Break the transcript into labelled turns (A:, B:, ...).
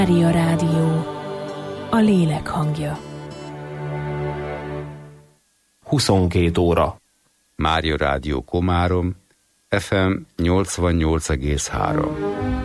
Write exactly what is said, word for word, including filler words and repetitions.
A: Mária Rádió, a lélek hangja.
B: huszonkét óra.
C: Mária Rádió Komárom, ef em nyolcvannyolc egész három.